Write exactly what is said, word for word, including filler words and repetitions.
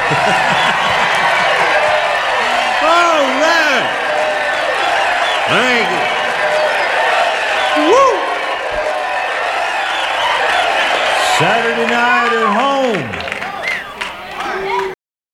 All right. Thank you. Woo! Saturday night at home.